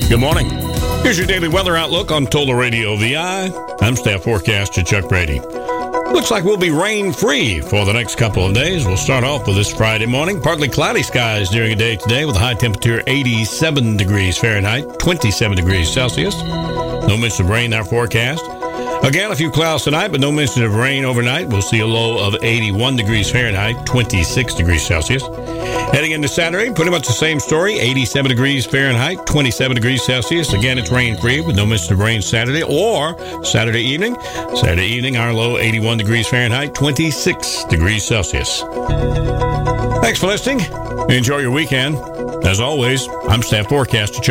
Good morning. Here's your daily weather outlook on Total Radio VI. I'm staff forecaster Chuck Brady. Looks like we'll be rain-free for the next couple of days. We'll start off with this Friday morning. Partly cloudy skies during the day today with a high temperature 87 degrees Fahrenheit, 27 degrees Celsius. No mention of rain in our forecast. Again, a few clouds tonight, but no mention of rain overnight. We'll see a low of 81 degrees Fahrenheit, 26 degrees Celsius. Heading into Saturday, pretty much the same story. 87 degrees Fahrenheit, 27 degrees Celsius. Again, it's rain-free with no mention of rain Saturday or Saturday evening. Saturday evening, our low 81 degrees Fahrenheit, 26 degrees Celsius. Thanks for listening. Enjoy your weekend. As always, I'm staff forecaster Chuck.